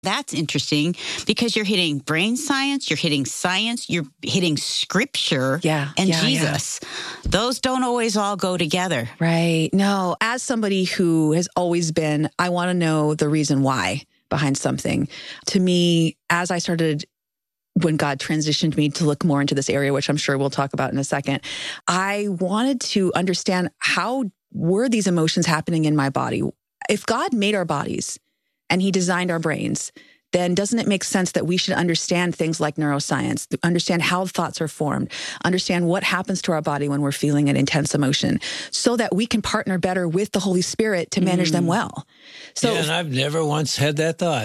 That's interesting because you're hitting brain science, you're hitting science, you're hitting scripture and Jesus. Those don't always all go together. Right. No, as somebody who has always been, I want to know the reason why behind something. To me, as I started, when God transitioned me to look more into this area, which I'm sure we'll talk about in a second, I wanted to understand how were these emotions happening in my body? If God made our bodies and he designed our brains, then doesn't it make sense that we should understand things like neuroscience, understand how thoughts are formed, understand what happens to our body when we're feeling an intense emotion, so that we can partner better with the Holy Spirit to manage them well. So, and I've never once had that thought.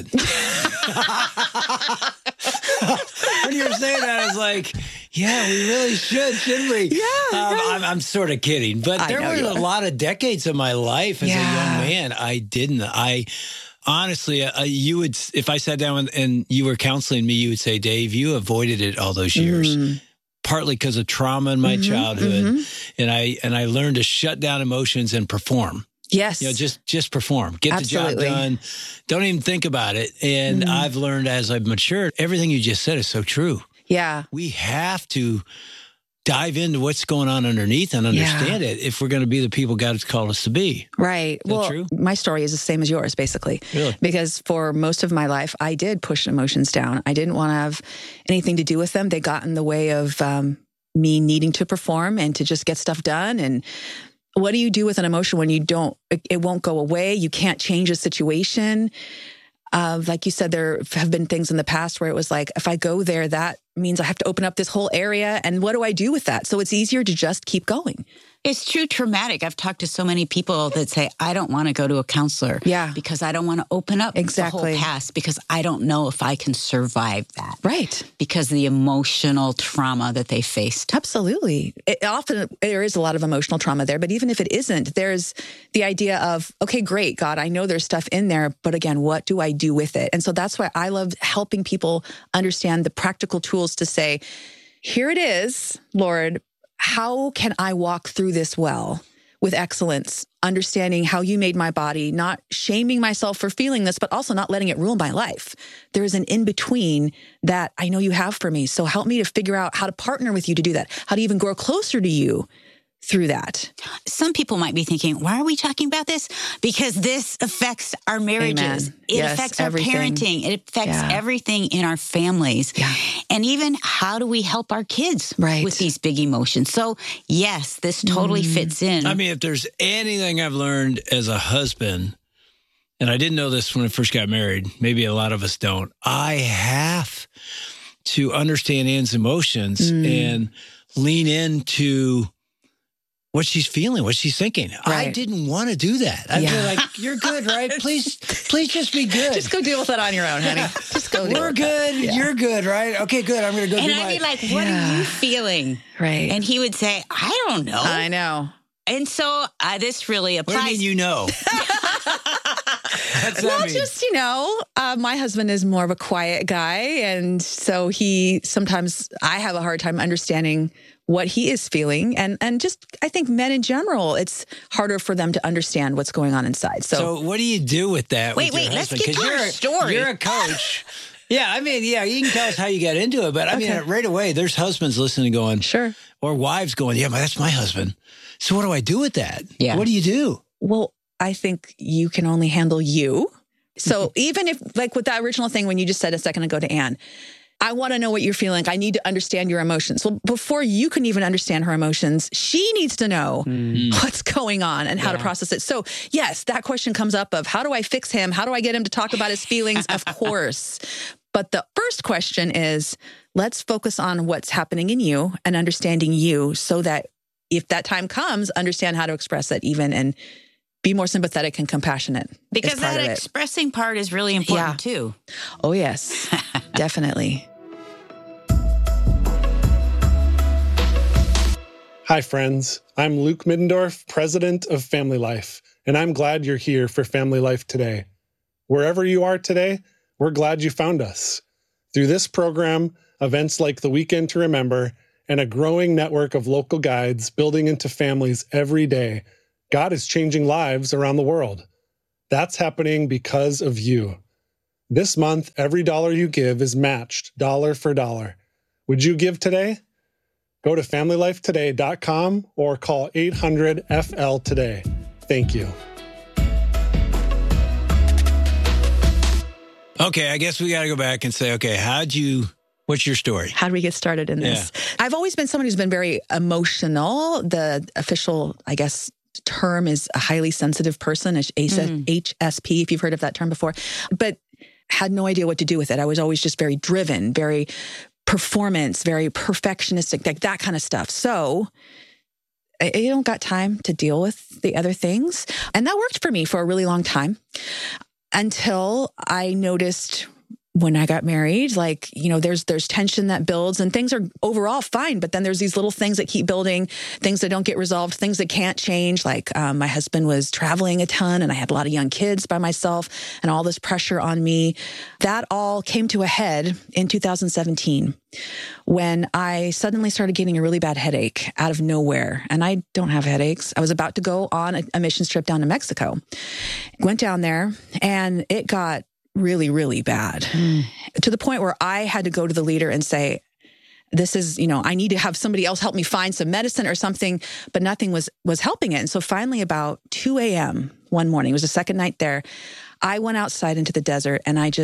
When you were saying that, I was like, yeah, we really should, shouldn't we? Yeah. I'm sort of kidding. But there were a lot of decades of my life as a young man, I didn't. Honestly, you would, if I sat down and you were counseling me, you would say, Dave, you avoided it all those years. Partly because of trauma in my childhood. And I learned to shut down emotions and perform. Yes. Just perform. Get the job done. Don't even think about it. And I've learned as I've matured, everything you just said is so true. Yeah. We have to dive into what's going on underneath and understand it if we're going to be the people God has called us to be. Right. Is that true? My story is the same as yours, basically. Really? Because for most of my life, I did push emotions down. I didn't want to have anything to do with them. They got in the way of me needing to perform and to just get stuff done. And what do you do with an emotion when it won't go away? You can't change a situation. Like you said, there have been things in the past where it was like, if I go there, that means I have to open up this whole area. And what do I do with that? So it's easier to just keep going. It's true traumatic. I've talked to so many people that say, I don't want to go to a counselor because I don't want to open up the whole past because I don't know if I can survive that. Right. Because of the emotional trauma that they faced. Absolutely. Often there is a lot of emotional trauma there, but even if it isn't, there's the idea of, okay, great, God, I know there's stuff in there, but again, what do I do with it? And so that's why I love helping people understand the practical tools to say, here it is, Lord, how can I walk through this well with excellence, understanding how you made my body, not shaming myself for feeling this, but also not letting it rule my life. There is an in-between that I know you have for me. So help me to figure out how to partner with you to do that, how to even grow closer to you through that. Some people might be thinking, why are we talking about this? Because this affects our marriages. Amen. It affects our parenting. It affects everything in our families. Yeah. And even how do we help our kids with these big emotions? So yes, this totally fits in. I mean, if there's anything I've learned as a husband, and I didn't know this when I first got married, maybe a lot of us don't, I have to understand Ann's emotions and lean into what she's feeling, what she's thinking. Right. I didn't want to do that. I'd be like, you're good, right? Please just be good. Just go deal with it on your own, honey. Just go deal We're with good. Yeah. You're good, right? Okay, good. I'm going to go and do I'd be like, what are you feeling? Right. And he would say, I don't know. I know. And so this really applies. What do you mean you know? Well, just, my husband is more of a quiet guy. And so sometimes I have a hard time understanding what he is feeling. And just, I think men in general, it's harder for them to understand what's going on inside. So what do you do with that? Wait, with your let's husband? get to our story. You're a coach. You can tell us how you got into it. But I mean, right away, there's husbands listening going, sure. Or wives going, yeah, but that's my husband. So what do I do with that? Yeah. What do you do? Well, I think you can only handle you. So even if, like with that original thing, when you just said a second ago to Ann, I want to know what you're feeling. I need to understand your emotions. Well, before you can even understand her emotions, she needs to know what's going on and how to process it. So yes, that question comes up of how do I fix him? How do I get him to talk about his feelings? Of course. But the first question is, let's focus on what's happening in you and understanding you so that if that time comes, understand how to express it even and be more sympathetic and compassionate. Because that expressing part is really important too. Oh, yes, definitely. Hi, friends. I'm Luke Middendorf, president of Family Life, and I'm glad you're here for Family Life today. Wherever you are today, we're glad you found us. Through this program, events like the Weekend to Remember, and a growing network of local guides building into families every day, God is changing lives around the world. That's happening because of you. This month, every dollar you give is matched dollar for dollar. Would you give today? Go to FamilyLifeToday.com or call 800-FL today. Thank you. Okay, I guess we got to go back and say, okay, what's your story? How did we get started in this? Yeah. I've always been someone who's been very emotional. The official, I guess, term is a highly sensitive person, HSP, if you've heard of that term before, but had no idea what to do with it. I was always just very driven, very performance, very perfectionistic, like that kind of stuff. So I don't got time to deal with the other things. And that worked for me for a really long time until I noticed when I got married, like, there's tension that builds and things are overall fine. But then there's these little things that keep building, things that don't get resolved, things that can't change. Like my husband was traveling a ton and I had a lot of young kids by myself and all this pressure on me. That all came to a head in 2017 when I suddenly started getting a really bad headache out of nowhere. And I don't have headaches. I was about to go on a missions trip down to Mexico. Went down there and it got really, really bad to the point where I had to go to the leader and say, this is, I need to have somebody else help me find some medicine or something, but nothing was helping it. And so finally about 2 a.m. one morning, it was the second night there, I went outside into the desert and I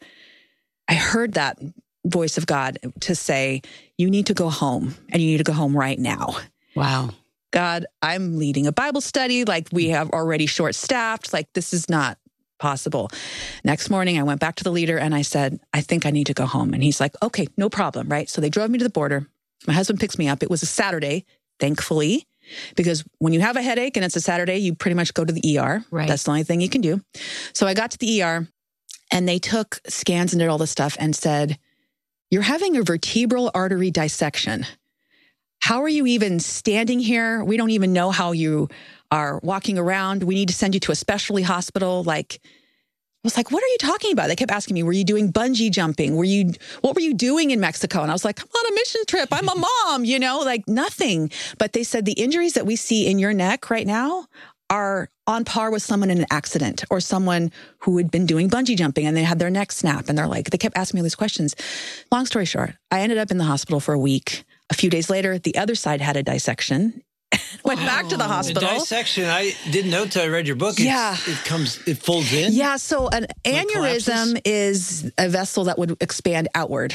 heard that voice of God to say, you need to go home and you need to go home right now. Wow. God, I'm leading a Bible study. Like we have already short-staffed. Like this is not possible. Next morning, I went back to the leader and I said, I think I need to go home. And he's like, okay, no problem, right? So they drove me to the border. My husband picks me up. It was a Saturday, thankfully, because when you have a headache and it's a Saturday, you pretty much go to the ER. Right. That's the only thing you can do. So I got to the ER and they took scans and did all this stuff and said, you're having a vertebral artery dissection. How are you even standing here? We don't even know how you are walking around. We need to send you to a specialty hospital. Like, I was like, what are you talking about? They kept asking me, were you doing bungee jumping? What were you doing in Mexico? And I was like, I'm on a mission trip. I'm a mom, like nothing. But they said the injuries that we see in your neck right now are on par with someone in an accident or someone who had been doing bungee jumping and they had their neck snap. And they kept asking me all these questions. Long story short, I ended up in the hospital for a week. A few days later, the other side had a dissection. Went back to the hospital. A dissection, I didn't know till I read your book. It folds in? Yeah, so an aneurysm is a vessel that would expand outward.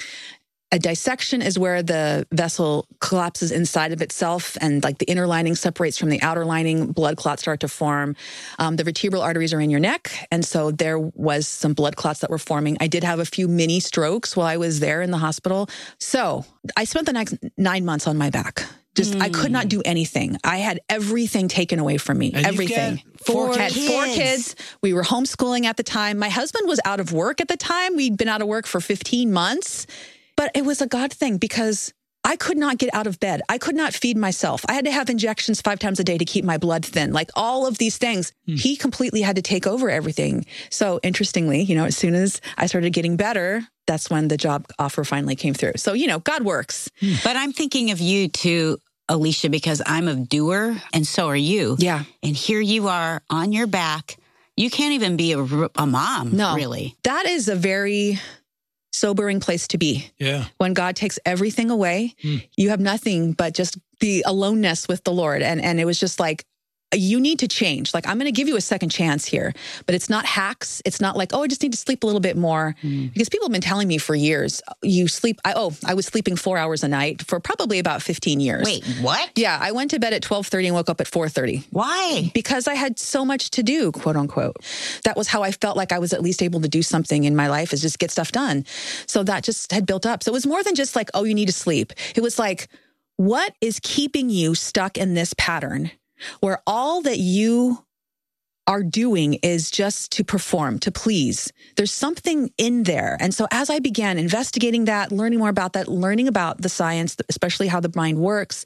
A dissection is where the vessel collapses inside of itself and like the inner lining separates from the outer lining, blood clots start to form. The vertebral arteries are in your neck. And so there was some blood clots that were forming. I did have a few mini strokes while I was there in the hospital. So I spent the next 9 months on my back. I could not do anything. I had everything taken away from me. And everything. Had 4 kids. We were homeschooling at the time. My husband was out of work at the time. We'd been out of work for 15 months. But it was a God thing because I could not get out of bed. I could not feed myself. I had to have injections 5 times a day to keep my blood thin. Like all of these things, he completely had to take over everything. So interestingly, as soon as I started getting better, that's when the job offer finally came through. So, God works. But I'm thinking of you too, Alicia, because I'm a doer and so are you. Yeah. And here you are on your back. You can't even be a mom, really. That is a very sobering place to be. Yeah. When God takes everything away, you have nothing but just the aloneness with the Lord. And it was just like, you need to change. Like, I'm going to give you a second chance here, but it's not hacks. It's not like, I just need to sleep a little bit more. Because people have been telling me for years, you sleep. I was sleeping 4 hours a night for probably about 15 years. Wait, what? Yeah. I went to bed at 12:30 and woke up at 4:30. Why? Because I had so much to do, quote unquote. That was how I felt like I was at least able to do something in my life, is just get stuff done. So that just had built up. So it was more than just like, you need to sleep. It was like, what is keeping you stuck in this pattern where all that you are doing is just to perform, to please? There's something in there. And so as I began investigating that, learning more about that, learning about the science, especially how the mind works,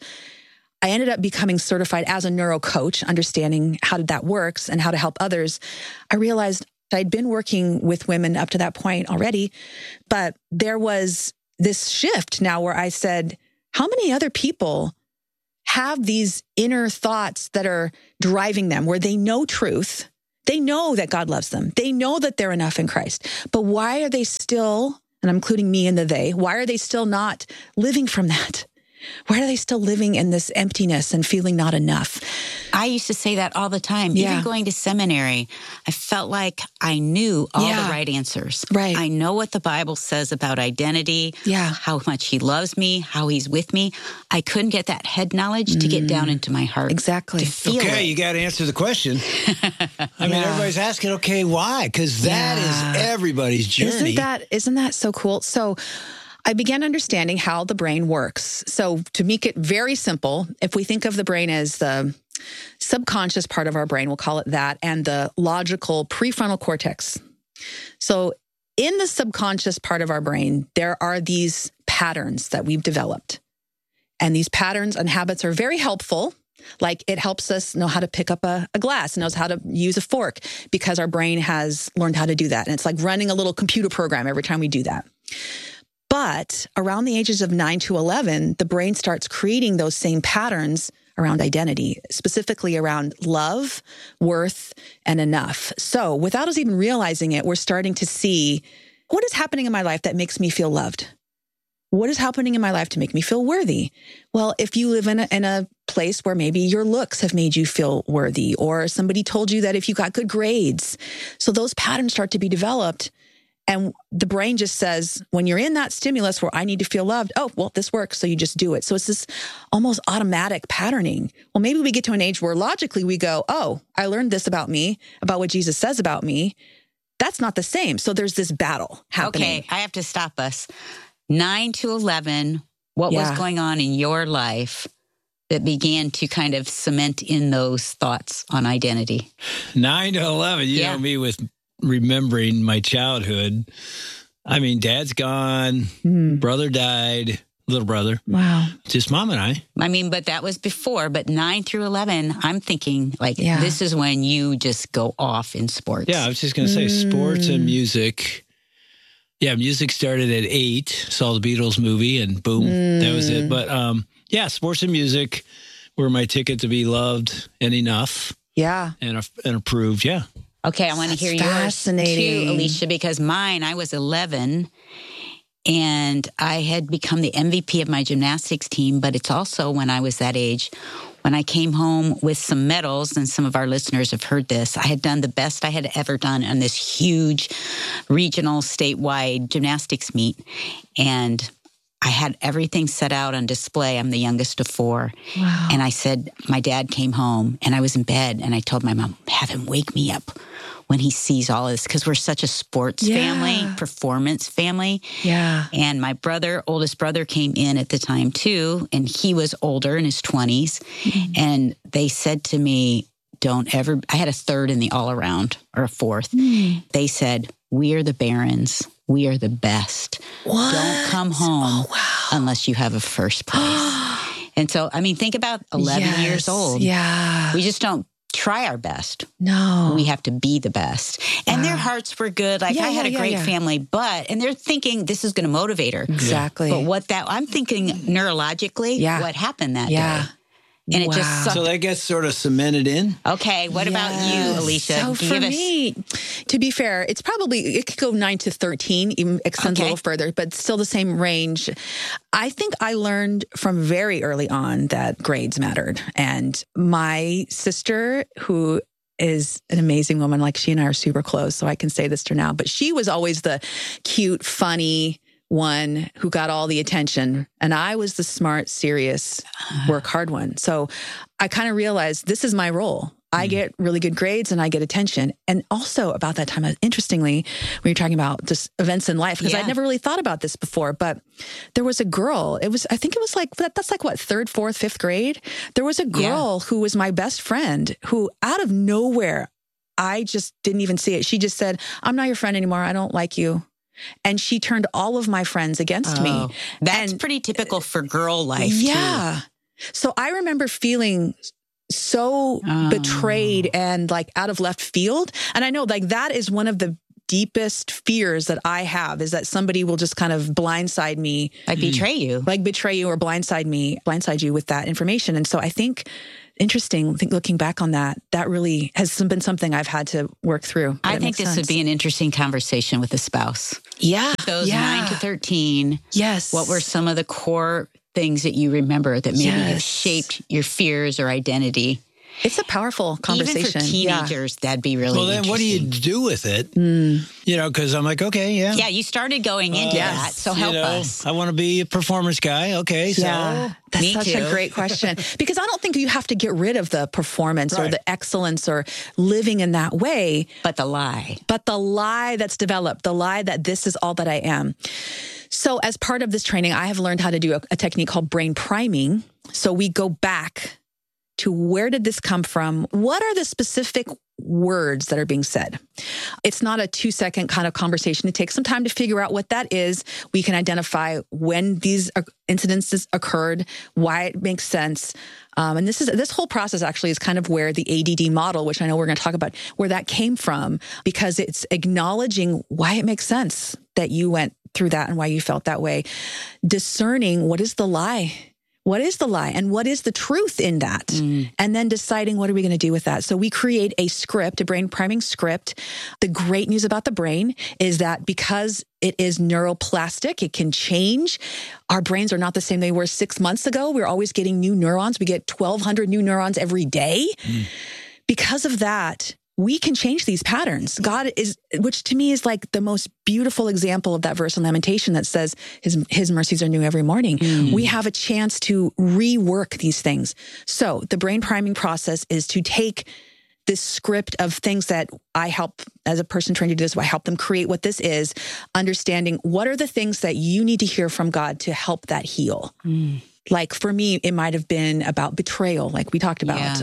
I ended up becoming certified as a neuro coach, understanding how that works and how to help others. I realized I'd been working with women up to that point already, but there was this shift now where I said, how many other people have these inner thoughts that are driving them, where they know truth, They know that God loves them. They know that they're enough in Christ. But why are they still, and I'm including me in the they, why are they still not living from that? Why are they still living in this emptiness and feeling not enough? I used to say that all the time. Yeah. Even going to seminary, I felt like I knew all the right answers. Right. I know what the Bible says about identity, how much he loves me, how he's with me. I couldn't get that head knowledge to get down into my heart. Exactly. To feel okay, it. You got to answer the question. I mean, everybody's asking, okay, why? Because that is everybody's journey. Isn't that so cool? So I began understanding how the brain works. So to make it very simple, if we think of the brain as the subconscious part of our brain, we'll call it that, and the logical prefrontal cortex. So in the subconscious part of our brain, there are these patterns that we've developed. And these patterns and habits are very helpful. Like it helps us know how to pick up a glass, knows how to use a fork because our brain has learned how to do that. And it's like running a little computer program every time we do that. But around the ages of 9 to 11, the brain starts creating those same patterns around identity, specifically around love, worth, and enough. So without us even realizing it, we're starting to see what is happening in my life that makes me feel loved. What is happening in my life to make me feel worthy? Well, if you live in a place where maybe your looks have made you feel worthy, or somebody told you that if you got good grades, so those patterns start to be developed. And the brain just says, when you're in that stimulus where I need to feel loved, oh, well, this works, so you just do it. So it's this almost automatic patterning. Well, maybe we get to an age where logically we go, oh, I learned this about me, about what Jesus says about me. That's not the same. So there's this battle happening. Okay, I have to stop us. 9 to 11, what was going on in your life that began to kind of cement in those thoughts on identity? 9 to 11, you know me with remembering my childhood. I mean, Dad's gone, brother died, little brother. Wow. Just Mom and I. I mean, but that was before. But 9 through 11, I'm thinking like this is when you just go off in sports. Yeah, I was just going to say sports and music. Yeah, music started at 8, saw the Beatles movie, and boom, that was it. But sports and music were my ticket to be loved and enough. Yeah. And approved, Okay, I want to hear yours too, Alicia, because mine, I was 11 and I had become the MVP of my gymnastics team, but it's also when I was that age, when I came home with some medals, and some of our listeners have heard this, I had done the best I had ever done on this huge regional statewide gymnastics meet. And I had everything set out on display. I'm the youngest of 4. Wow. And I said, my dad came home and I was in bed and I told my mom, have him wake me up when he sees all this, because we're such a sports family, performance family. Yeah. And my oldest brother came in at the time too, and he was older in his 20s. And they said to me, I had a 3rd in the all around, or a 4th. They said, we are the Barons. We are the best. What? Don't come home unless you have a first place. And so, I mean, think about 11 years old. Yeah. We just don't try our best. No. We have to be the best. And their hearts were good. Like I had a great family, and they're thinking this is going to motivate her. Exactly. But I'm thinking neurologically, what happened that day? And it just sucked. So that gets sort of cemented in. Okay, what about you, Alicia? So for me, to be fair, it could go 9 to 13, even extends a little further, but still the same range. I think I learned from very early on that grades mattered. And my sister, who is an amazing woman, like she and I are super close, so I can say this to her now, but she was always the cute, funny one who got all the attention. And I was the smart, serious, work hard one. So I kind of realized this is my role. I get really good grades and I get attention. And also about that time, interestingly, when you're talking about just events in life, because I'd never really thought about this before, but there was a girl, I think it was like, that's like what, 3rd, 4th, 5th grade? There was a girl who was my best friend who out of nowhere, I just didn't even see it. She just said, I'm not your friend anymore. I don't like you. And she turned all of my friends against me. That's pretty typical for girl life, too. So I remember feeling so betrayed and like out of left field. And I know like that is one of the deepest fears that I have is that somebody will just kind of blindside me. Like betray you. Like betray you or blindside you with that information. And so I think, looking back on that, that really has been something I've had to work through. I think this would be an interesting conversation with a spouse. Yeah. Those 9 to 13. Yes. What were some of the core things that you remember that maybe have shaped your fears or identity? It's a powerful conversation. Even for teenagers, that'd be really interesting. Well, then what do you do with it? You know, because I'm like, okay, yeah. Yeah, you started going into that, so help us. I want to be a performance guy. Okay, so. Yeah, that's such a great question. Because I don't think you have to get rid of the performance or the excellence or living in that way. But the lie. But the lie that's developed, the lie that this is all that I am. So as part of this training, I have learned how to do a technique called brain priming. So we go back to where did this come from? What are the specific words that are being said? It's not a 2-second kind of conversation. It takes some time to figure out what that is. We can identify when these incidences occurred, why it makes sense. And this whole process actually is kind of where the ADD model, which I know we're going to talk about, where that came from, because it's acknowledging why it makes sense that you went through that and why you felt that way. Discerning what is the lie. What is the lie and what is the truth in that? And then deciding what are we going to do with that? So we create a script, a brain priming script. The great news about the brain is that because it is neuroplastic, it can change. Our brains are not the same they were 6 months ago. We're always getting new neurons. We get 1,200 new neurons every day. Because of that, we can change these patterns. God is, which to me is like the most beautiful example of that verse in Lamentation that says his mercies are new every morning. We have a chance to rework these things. So the brain priming process is to take this script of things that I help as a person trained to do this. I help them create what this is, understanding what are the things that you need to hear from God to help that heal. Like for me, it might have been about betrayal, like we talked about,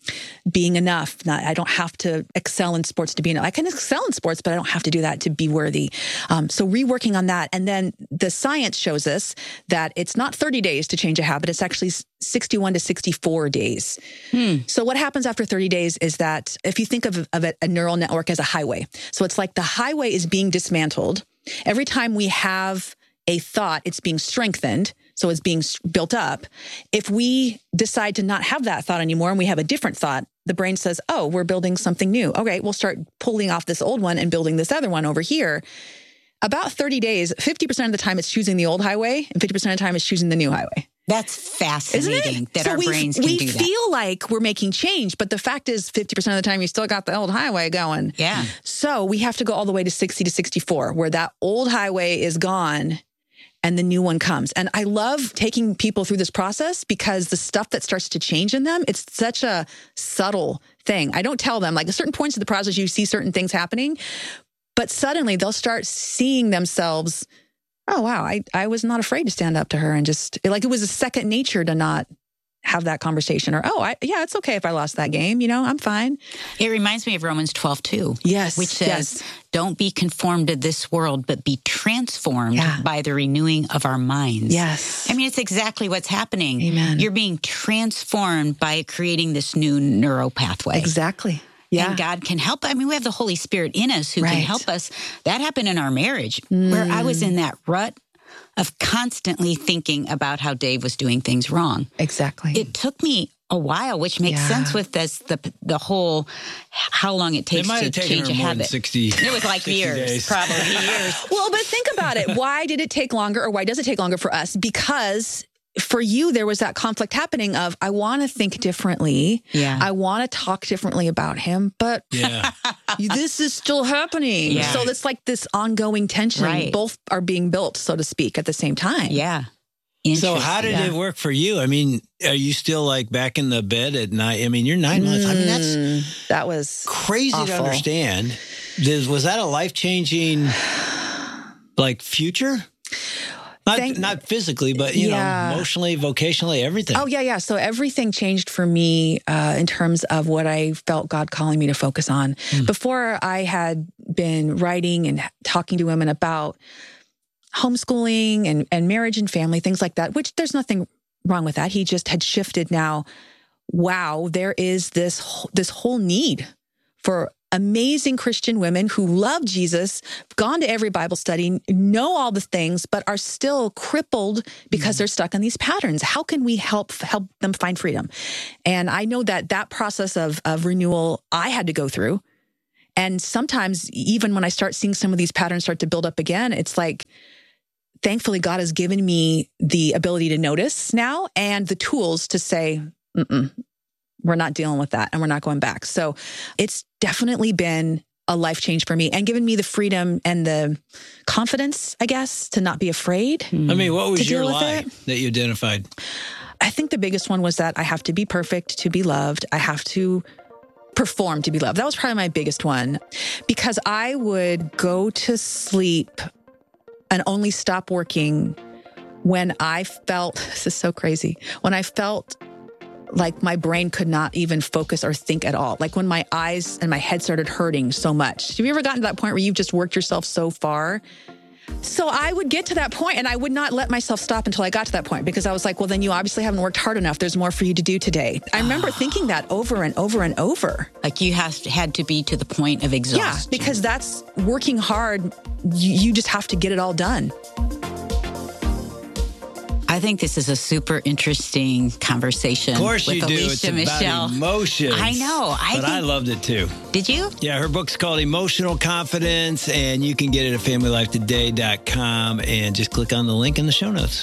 being enough. I don't have to excel in sports to be enough. I can excel in sports, but I don't have to do that to be worthy. So reworking on that. And then the science shows us that it's not 30 days to change a habit. It's actually 61 to 64 days. So what happens after 30 days is that if you think of a neural network as a highway, so it's like the highway is being dismantled. Every time we have a thought, it's being strengthened. So it's being built up. If we decide to not have that thought anymore and we have a different thought, the brain says, oh, we're building something new. Okay, we'll start pulling off this old one and building this other one over here. About 30 days, 50% of the time it's choosing the old highway and 50% of the time it's choosing the new highway. That's fascinating that our brains can do that. We feel like we're making change, but the fact is 50% of the time you still got the old highway going. Yeah. So we have to go all the way to 60 to 64 where that old highway is gone and the new one comes. And I love taking people through this process because the stuff that starts to change in them, it's such a subtle thing. I don't tell them, like at certain points of the process, you see certain things happening, but suddenly they'll start seeing themselves, oh, wow, I was not afraid to stand up to her and just, like it was a second nature to not have that conversation or, it's okay if I lost that game. You know, I'm fine. It reminds me of Romans 12:2. Yes. Which says, don't be conformed to this world, but be transformed by the renewing of our minds. Yes. I mean, it's exactly what's happening. Amen. You're being transformed by creating this new neural pathway. Exactly. Yeah. And God can help. I mean, we have the Holy Spirit in us who can help us. That happened in our marriage where I was in that rut of constantly thinking about how Dave was doing things wrong. Exactly. It took me a while, which makes sense with this, the whole, how long it takes to change a habit. 60, it was like years, days. probably years. Well, but think about it. Why did it take longer or why does it take longer for us? Because for you, there was that conflict happening of, I want to think differently. Yeah. I want to talk differently about him, but this is still happening. Yeah. So it's like this ongoing tension. Right. Both are being built, so to speak, at the same time. Yeah. So how did it work for you? I mean, are you still like back in the bed at night? I mean, you're 9 months. I mean, that was crazy awful to understand. Was that a life-changing like future? Not physically, but you know, emotionally, vocationally, everything. Oh, yeah. So everything changed for me in terms of what I felt God calling me to focus on. Before, I had been writing and talking to women about homeschooling and marriage and family, things like that, which there's nothing wrong with that. He just had shifted now. Wow, there is this whole need for amazing Christian women who love Jesus, gone to every Bible study, know all the things, but are still crippled because they're stuck in these patterns. How can we help them find freedom? And I know that process of renewal I had to go through. And sometimes even when I start seeing some of these patterns start to build up again, it's like, thankfully, God has given me the ability to notice now and the tools to say, we're not dealing with that and we're not going back. So it's definitely been a life change for me and given me the freedom and the confidence, I guess, to not be afraid. I mean, what was your lie that you identified? I think the biggest one was that I have to be perfect to be loved. I have to perform to be loved. That was probably my biggest one, because I would go to sleep and only stop working when I felt, this is so crazy, when I felt like my brain could not even focus or think at all. Like when my eyes and my head started hurting so much. Have you ever gotten to that point where you've just worked yourself so far? So I would get to that point and I would not let myself stop until I got to that point, because I was like, well, then you obviously haven't worked hard enough. There's more for you to do today. I remember thinking that over and over and over. Like you had to be to the point of exhaustion. Yeah, because that's working hard. You just have to get it all done. I think this is a super interesting conversation. Of course you do. Alicia It's Michelle. about emotions. I know. I loved it too. Did you? Yeah, her book's called Emotional Confidence, and you can get it at FamilyLifeToday.com and just click on the link in the show notes.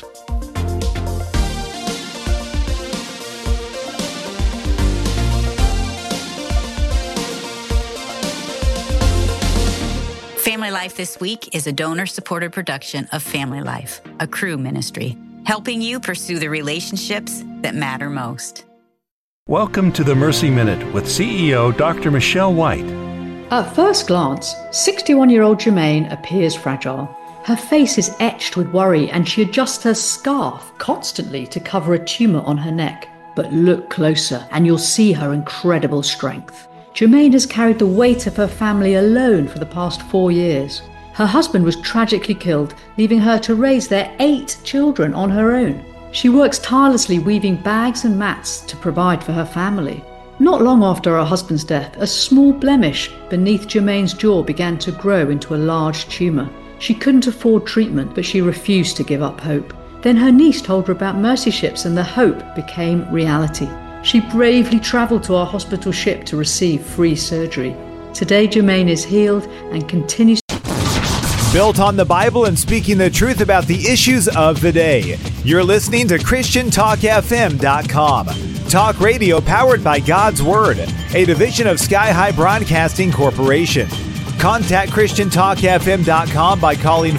Family Life This Week is a donor-supported production of Family Life, a Cru ministry, helping you pursue the relationships that matter most. Welcome to the Mercy Minute with CEO Dr. Michelle White. At first glance, 61-year-old Jermaine appears fragile. Her face is etched with worry and she adjusts her scarf constantly to cover a tumor on her neck. But look closer and you'll see her incredible strength. Jermaine has carried the weight of her family alone for the past 4 years. Her husband was tragically killed, leaving her to raise their 8 children on her own. She works tirelessly weaving bags and mats to provide for her family. Not long after her husband's death, a small blemish beneath Jermaine's jaw began to grow into a large tumor. She couldn't afford treatment, but she refused to give up hope. Then her niece told her about Mercy Ships and the hope became reality. She bravely traveled to our hospital ship to receive free surgery. Today, Jermaine is healed and continues. Built on the Bible and speaking the truth about the issues of the day. You're listening to ChristianTalkFM.com. Talk radio powered by God's Word, a division of Sky High Broadcasting Corporation. Contact ChristianTalkFM.com by calling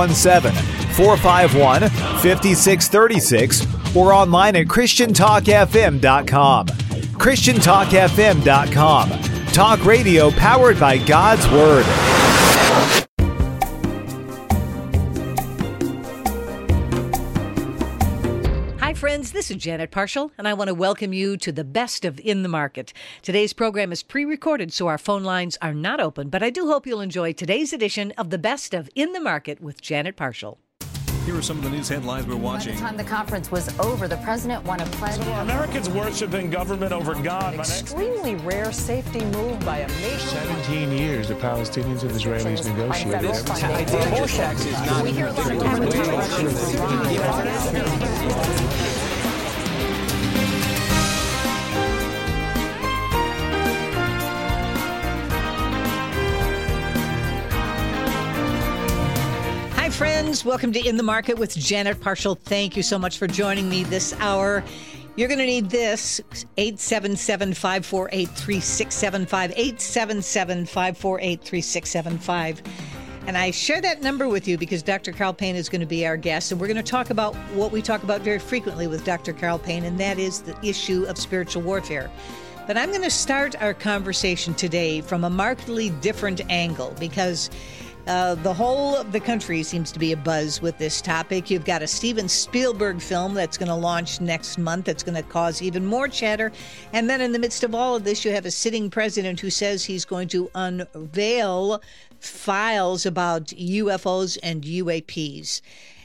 417-451-5636 or online at ChristianTalkFM.com. ChristianTalkFM.com. Talk radio powered by God's Word. Hi, friends. This is Janet Parshall, and I want to welcome you to the Best of In the Market. Today's program is pre-recorded, so our phone lines are not open, but I do hope you'll enjoy today's edition of the Best of In the Market with Janet Parshall. Here are some of the news headlines we're watching. By the time the conference was over, the president won a pledge. So Americans worshiping government over God. An extremely rare safety move by a nation. 17 years the Palestinians and Israelis negotiated. Friends, welcome to In the Market with Janet Parshall. Thank you so much for joining me this hour. You're going to need this, 877-548-3675, 877-548-3675. And I share that number with you because Dr. Carl Payne is going to be our guest, and we're going to talk about what we talk about very frequently with Dr. Carl Payne, and that is the issue of spiritual warfare. But I'm going to start our conversation today from a markedly different angle because the whole of the country seems to be abuzz with this topic. You've got a Steven Spielberg film that's going to launch next month that's going to cause even more chatter. And then in the midst of all of this, you have a sitting president who says he's going to unveil files about UFOs and UAPs.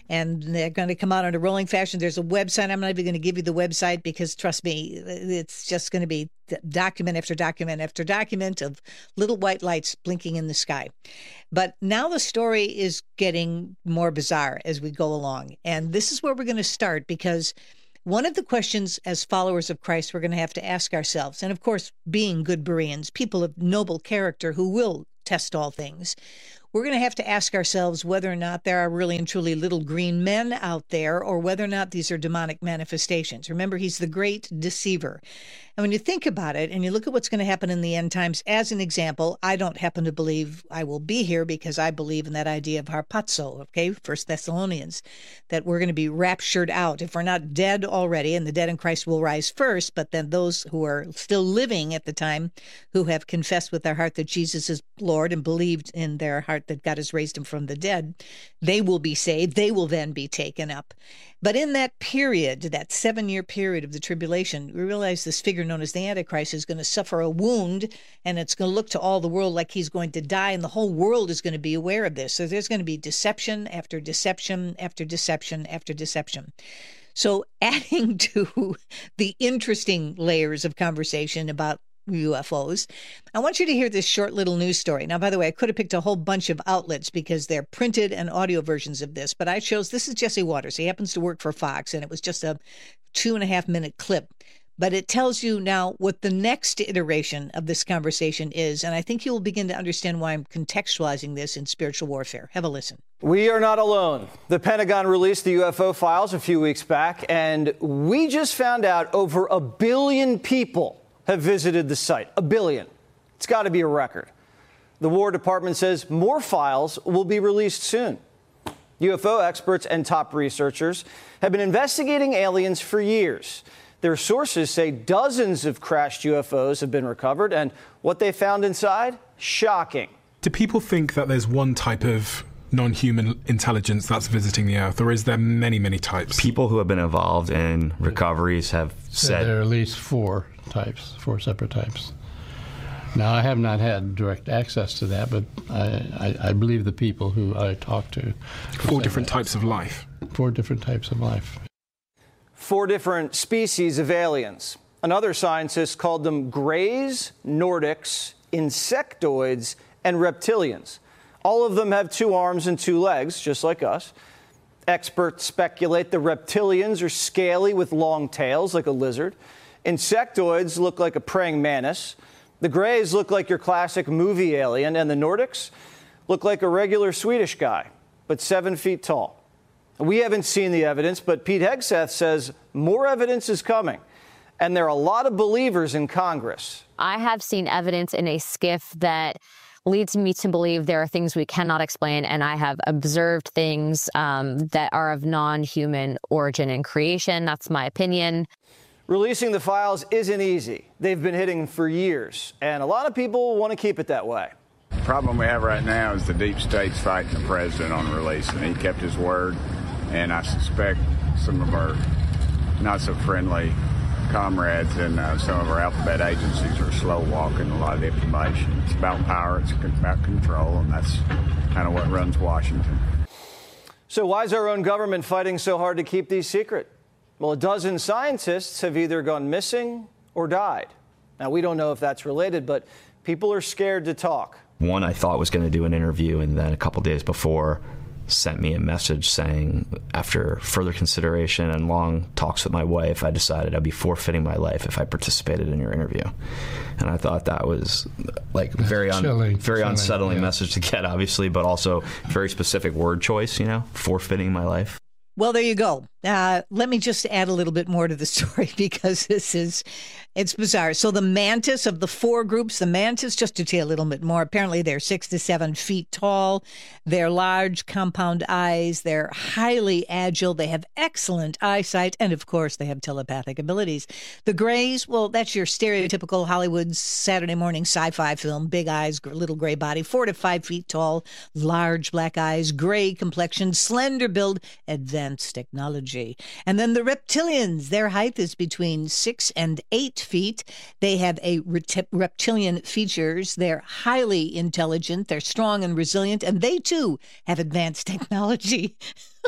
and they're going to come out in a rolling fashion. There's a website. I'm not even going to give you the website because, trust me, it's just going to be document after document after document of little white lights blinking in the sky. But now the story is getting more bizarre as we go along. And this is where we're going to start, because one of the questions as followers of Christ we're going to have to ask ourselves, and of course, being good Bereans, people of noble character who will test all things, we're going to have to ask ourselves whether or not there are really and truly little green men out there, or whether or not these are demonic manifestations. Remember, he's the great deceiver. And when you think about it and you look at what's going to happen in the end times, as an example, I don't happen to believe I will be here because I believe in that idea of harpazo, okay, 1 Thessalonians, that we're going to be raptured out. If we're not dead already, and the dead in Christ will rise first, but then those who are still living at the time, who have confessed with their heart that Jesus is Lord and believed in their heart that God has raised him from the dead, they will be saved. They will then be taken up. But in that period, that 7-year period of the tribulation, we realize this figure known as the Antichrist is going to suffer a wound, and it's going to look to all the world like he's going to die, and the whole world is going to be aware of this. So there's going to be deception after deception after deception after deception. So adding to the interesting layers of conversation about UFOs, I want you to hear this short little news story. Now, by the way, I could have picked a whole bunch of outlets because they're printed and audio versions of this, but I chose, this is Jesse Waters. He happens to work for Fox, and it was just a 2.5-minute clip. But it tells you now what the next iteration of this conversation is, and I think you will begin to understand why I'm contextualizing this in spiritual warfare. Have a listen. We are not alone. The Pentagon released the UFO files a few weeks back, and we just found out over 1 billion people have visited the site. 1 billion. It's got to be a record. The War Department says more files will be released soon. UFO experts and top researchers have been investigating aliens for years. Their sources say dozens of crashed UFOs have been recovered, and what they found inside? Shocking. Do people think that there's one type of non-human intelligence that's visiting the Earth, or is there many, many types? People who have been involved in recoveries have said there are at least 4 separate types. Now, I have not had direct access to that, but I believe the people who I talk to. 4 different types of life. 4 different types of life. 4 different species of aliens. Another scientist called them Greys, Nordics, Insectoids, and Reptilians. All of them have 2 arms and 2 legs, just like us. Experts speculate the Reptilians are scaly with long tails, like a lizard. Insectoids look like a praying mantis. The Greys look like your classic movie alien, and the Nordics look like a regular Swedish guy, but 7 feet tall. We haven't seen the evidence, but Pete Hegseth says more evidence is coming, and there are a lot of believers in Congress. I have seen evidence in a skiff that leads me to believe there are things we cannot explain, and I have observed things that are of non-human origin and creation. That's my opinion. Releasing the files isn't easy. They've been hidden for years, and a lot of people want to keep it that way. The problem we have right now is the deep state's fighting the president on releasing. He kept his word, and I suspect some of our not-so-friendly comrades in some of our alphabet agencies are slow-walking a lot of the information. It's about power, it's about control, and that's kind of what runs Washington. So why is our own government fighting so hard to keep these secret? Well, a dozen scientists have either gone missing or died. Now, we don't know if that's related, but people are scared to talk. One I thought was going to do an interview, and then a couple days before sent me a message saying, after further consideration and long talks with my wife, I decided I'd be forfeiting my life if I participated in your interview. And I thought that was like very unsettling message to get, obviously, but also very specific word choice, forfeiting my life. Well, there you go. Let me just add a little bit more to the story because it's bizarre. So the mantis of the 4 groups, the mantis, just to tell you a little bit more, apparently they're 6 to 7 feet tall. They're large compound eyes. They're highly agile. They have excellent eyesight. And of course, they have telepathic abilities. The Greys, well, that's your stereotypical Hollywood Saturday morning sci-fi film. Big eyes, little gray body, 4 to 5 feet tall, large black eyes, gray complexion, slender build, advanced technology. And then the reptilians, their height is between 6 and 8 feet. They have a reptilian features. They're highly intelligent. They're strong and resilient, and they too have advanced technology.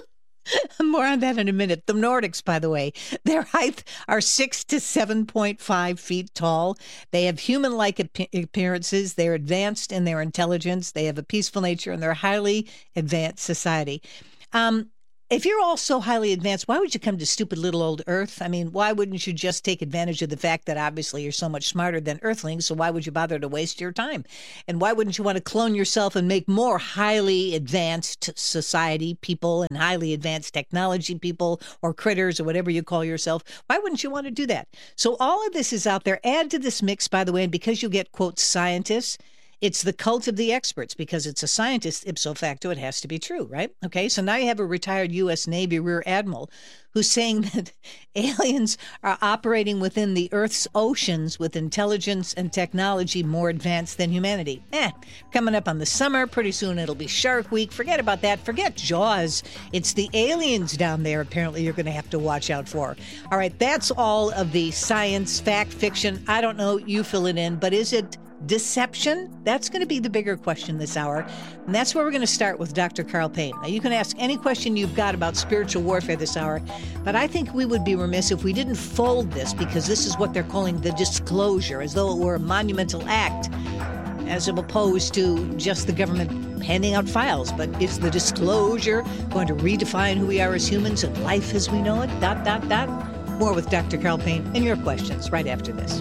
More on that in a minute. The Nordics, by the way, their height are 6 to 7.5 feet tall. They have human-like appearances. They're advanced in their intelligence. They have a peaceful nature, and they're a highly advanced society. If you're all so highly advanced, why would you come to stupid little old Earth? I mean, why wouldn't you just take advantage of the fact that obviously you're so much smarter than Earthlings, so why would you bother to waste your time? And why wouldn't you want to clone yourself and make more highly advanced society people and highly advanced technology people or critters or whatever you call yourself? Why wouldn't you want to do that? So all of this is out there. Add to this mix, by the way, and because you get, quote, scientists, it's the cult of the experts because it's a scientist, ipso facto, it has to be true, right? Okay, so now you have a retired U.S. Navy Rear Admiral who's saying that aliens are operating within the Earth's oceans with intelligence and technology more advanced than humanity. Coming up on the summer, pretty soon it'll be Shark Week. Forget about that. Forget Jaws. It's the aliens down there apparently you're going to have to watch out for. All right, that's all of the science, fact, fiction. I don't know, you fill it in, but is it deception? That's going to be the bigger question this hour. And that's where we're going to start with Dr. Carl Payne. Now, you can ask any question you've got about spiritual warfare this hour, but I think we would be remiss if we didn't fold this because this is what they're calling the disclosure, as though it were a monumental act, as opposed to just the government handing out files. But is the disclosure going to redefine who we are as humans and life as we know it? ... More with Dr. Carl Payne and your questions right after this.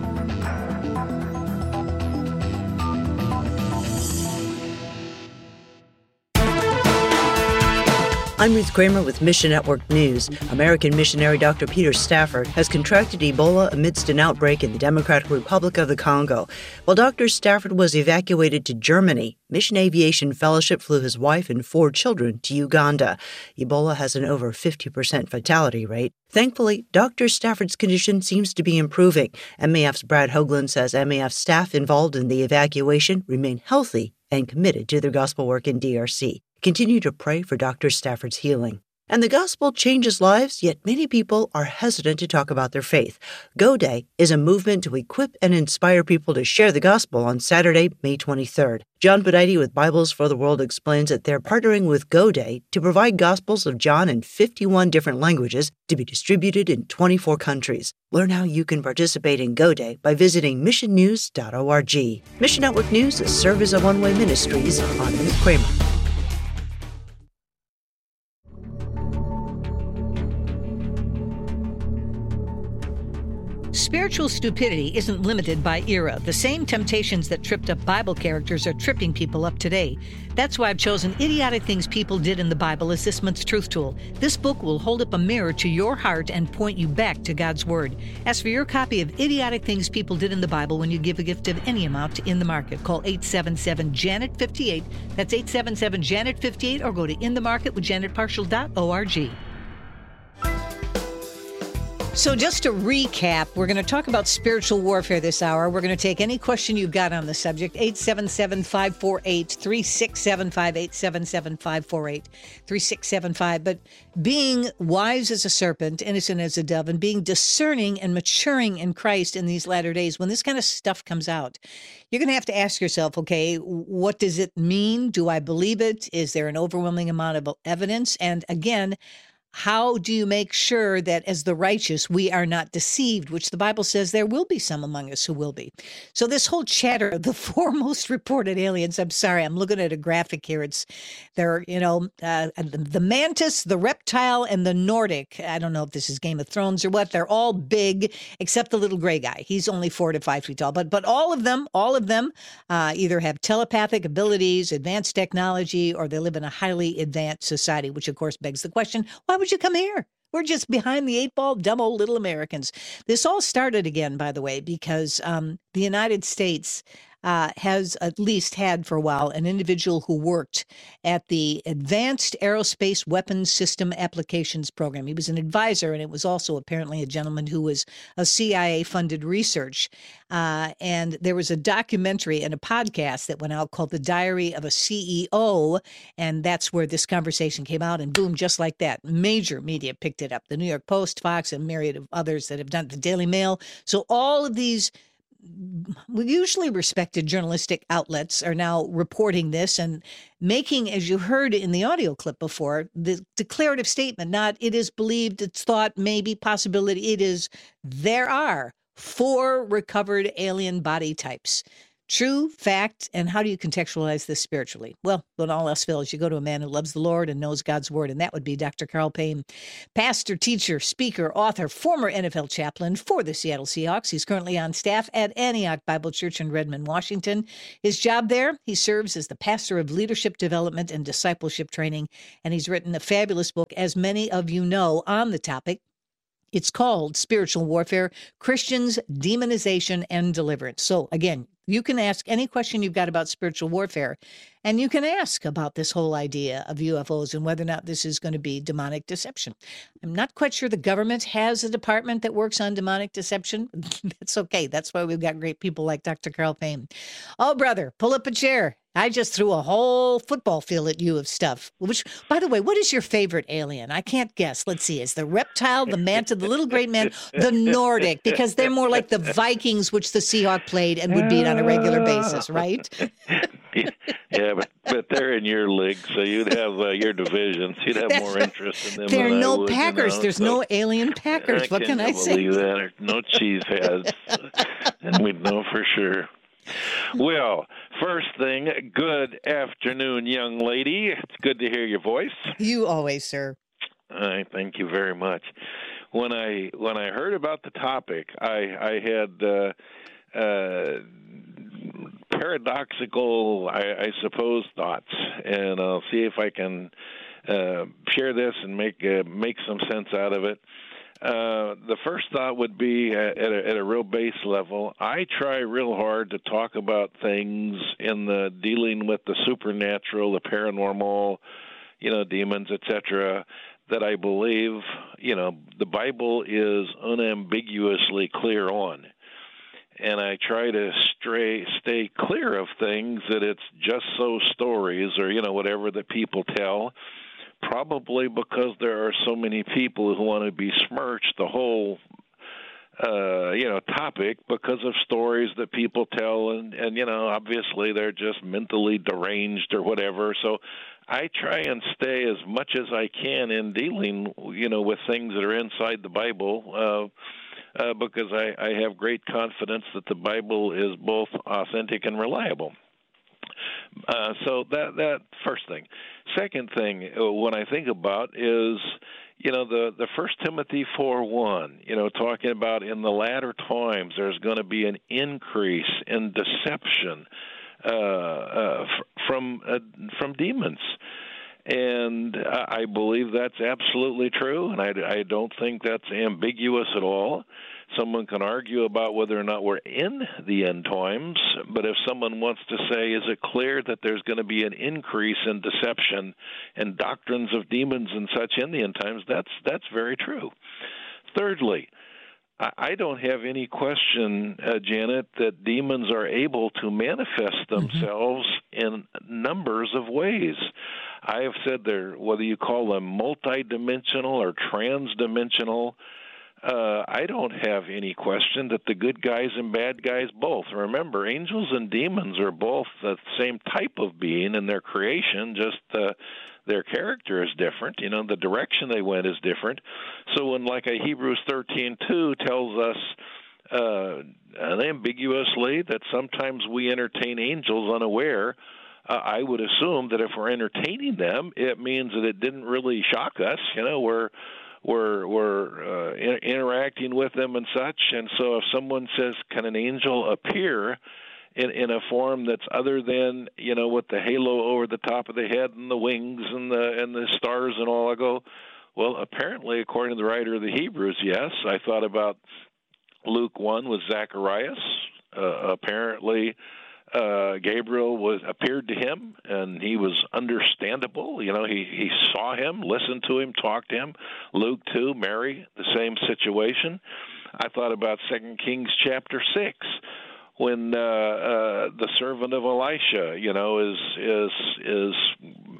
I'm Ruth Kramer with Mission Network News. American missionary Dr. Peter Stafford has contracted Ebola amidst an outbreak in the Democratic Republic of the Congo. While Dr. Stafford was evacuated to Germany, Mission Aviation Fellowship flew his wife and 4 children to Uganda. Ebola has an over 50% fatality rate. Thankfully, Dr. Stafford's condition seems to be improving. MAF's Brad Hoagland says MAF staff involved in the evacuation remain healthy and committed to their gospel work in DRC. Continue to pray for Dr. Stafford's healing. And the gospel changes lives, yet many people are hesitant to talk about their faith. Go Day is a movement to equip and inspire people to share the gospel on Saturday, May 23rd. John Podite with Bibles for the World explains that they're partnering with Go Day to provide Gospels of John in 51 different languages to be distributed in 24 countries. Learn how you can participate in Go Day by visiting missionnews.org. Mission Network News is Service of One Way Ministries. I'm Ruth Kramer. Spiritual stupidity isn't limited by era. The same temptations that tripped up Bible characters are tripping people up today. That's why I've chosen Idiotic Things People Did in the Bible as this month's truth tool. This book will hold up a mirror to your heart and point you back to God's Word. Ask for your copy of Idiotic Things People Did in the Bible when you give a gift of any amount to In the Market. Call 877-JANET-58. That's 877-JANET-58 or go to inthemarketwithjanetparshall.org. So just to recap, we're going to talk about spiritual warfare this hour. We're going to take any question you've got on the subject, 877-548-3675, 877-548-3675. But being wise as a serpent, innocent as a dove, and being discerning and maturing in Christ in these latter days, when this kind of stuff comes out, you're going to have to ask yourself, okay, what does it mean? Do I believe it? Is there an overwhelming amount of evidence? And again, how do you make sure that as the righteous, we are not deceived, which the Bible says there will be some among us who will be. So this whole chatter of the 4 most reported aliens, I'm sorry, I'm looking at a graphic here. They're the mantis, the reptile, and the Nordic. I don't know if this is Game of Thrones or what. They're all big, except the little gray guy. He's only 4 to 5 feet tall. But all of them either have telepathic abilities, advanced technology, or they live in a highly advanced society, which of course begs the question, why would you come here? We're just behind the 8 ball, dumb old little Americans. This all started again, by the way, because the United States has at least had for a while an individual who worked at the Advanced Aerospace Weapons System Applications Program. He was an advisor, and it was also apparently a gentleman who was a CIA-funded research. And there was a documentary and a podcast that went out called The Diary of a CEO, and that's where this conversation came out, and boom, just like that, major media picked it up. The New York Post, Fox, and myriad of others that have done it, the Daily Mail. So all of these usually respected journalistic outlets are now reporting this and making, as you heard in the audio clip before, the declarative statement, not it is believed, it's thought, maybe, possibility. It is, there are 4 recovered alien body types. True, fact, and how do you contextualize this spiritually? Well, when all else fails, you go to a man who loves the Lord and knows God's word, and that would be Dr. Carl Payne, pastor, teacher, speaker, author, former NFL chaplain for the Seattle Seahawks. He's currently on staff at Antioch Bible Church in Redmond, Washington. His job there, he serves as the pastor of leadership development and discipleship training, and he's written a fabulous book, as many of you know, on the topic. It's called Spiritual Warfare, Christians, Demonization, and Deliverance. So again, you can ask any question you've got about spiritual warfare, and you can ask about this whole idea of UFOs and whether or not this is going to be demonic deception. I'm not quite sure the government has a department that works on demonic deception. That's okay. That's why we've got great people like Dr. Carl Payne. Oh, brother, pull up a chair. I just threw a whole football field at you of stuff. Which, by the way, what is your favorite alien? I can't guess. Let's see. Is the reptile, the manta, the little great man, the Nordic? Because they're more like the Vikings, which the Seahawk played and would beat on a regular basis, right? Yeah, but they're in your league, so you'd have your divisions. You'd have more interest in them. There are than no I would, Packers. You know? There's no alien Packers. What can I say? I can't believe that. There's no cheese heads, and we'd know for sure. Well, first thing, good afternoon, young lady. It's good to hear your voice. You always, sir. I thank you very much. When I heard about the topic, I had paradoxical, I suppose, thoughts, and I'll see if I can share this and make some sense out of it. The first thought would be at a real base level. I try real hard to talk about things in the dealing with the supernatural, the paranormal, demons, etc., that I believe, the Bible is unambiguously clear on. And I try to stay clear of things that it's just so stories or, whatever that people tell. Probably because there are so many people who want to besmirch the whole, topic because of stories that people tell, and obviously they're just mentally deranged or whatever. So I try and stay as much as I can in dealing, with things that are inside the Bible, because I have great confidence that the Bible is both authentic and reliable. So that first thing. Second thing, when I think about is, the 1 Timothy 4:1, talking about in the latter times there's going to be an increase in deception from demons. And I believe that's absolutely true, and I don't think that's ambiguous at all. Someone can argue about whether or not we're in the end times, but if someone wants to say, is it clear that there's going to be an increase in deception and doctrines of demons and such in the end times, that's very true. Thirdly, I don't have any question, Janet, that demons are able to manifest themselves in numbers of ways. I have said they're, whether you call them multidimensional or transdimensional, I don't have any question that the good guys and bad guys both. Remember, angels and demons are both the same type of being in their creation, just their character is different. The direction they went is different. So when, like a Hebrews 13:2 tells us unambiguously that sometimes we entertain angels unaware, I would assume that if we're entertaining them, it means that it didn't really shock us. We're interacting with them and such. And so if someone says, can an angel appear in a form that's other than, with the halo over the top of the head and the wings and the stars and all, I go, well, apparently, according to the writer of the Hebrews, yes. I thought about Luke 1 with Zacharias. Apparently, Gabriel appeared to him, and he was understandable. He saw him, listened to him, talked to him. Luke 2, Mary, the same situation. I thought about 2 Kings chapter 6, when the servant of Elisha, is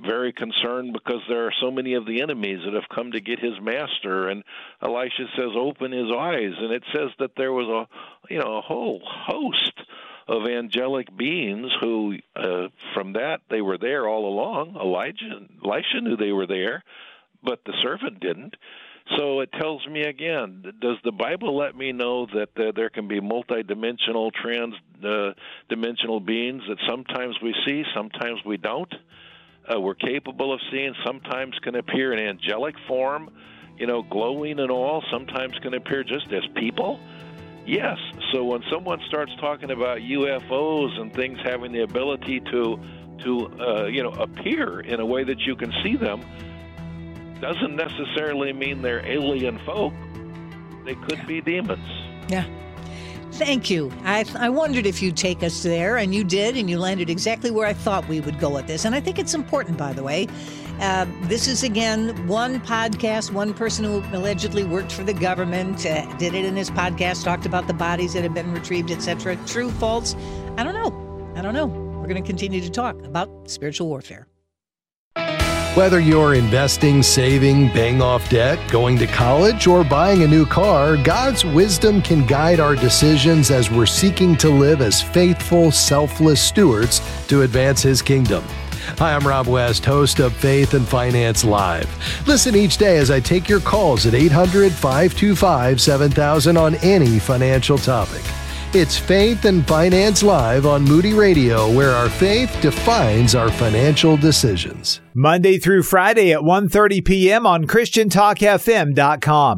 very concerned because there are so many of the enemies that have come to get his master. And Elisha says, open his eyes. And it says that there was a whole host of angelic beings who, from that, they were there all along. Elisha knew they were there, but the servant didn't. So it tells me again, does the Bible let me know that there can be multidimensional, trans-dimensional beings that sometimes we see, sometimes we don't? We're capable of seeing, sometimes can appear in angelic form, glowing and all, sometimes can appear just as people? Yes. So when someone starts talking about UFOs and things having the ability to appear in a way that you can see them, doesn't necessarily mean they're alien folk. They could be demons. Yeah. Thank you. I wondered if you'd take us there, and you did, and you landed exactly where I thought we would go with this. And I think it's important, by the way. This is, again, one podcast, one person who allegedly worked for the government, did it in his podcast, talked about the bodies that have been retrieved, etc. True, false? I don't know. We're going to continue to talk about spiritual warfare. Whether you're investing, saving, paying off debt, going to college, or buying a new car, God's wisdom can guide our decisions as we're seeking to live as faithful, selfless stewards to advance His kingdom. Hi, I'm Rob West, host of Faith and Finance Live. Listen each day as I take your calls at 800-525-7000 on any financial topic. It's Faith and Finance Live on Moody Radio, where our faith defines our financial decisions. Monday through Friday at 1:30 p.m. on ChristianTalkFM.com.